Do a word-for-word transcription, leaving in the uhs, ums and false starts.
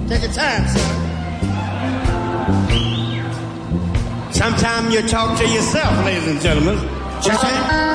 Take your time, son. Sometimes you talk to yourself, ladies and gentlemen. Check it.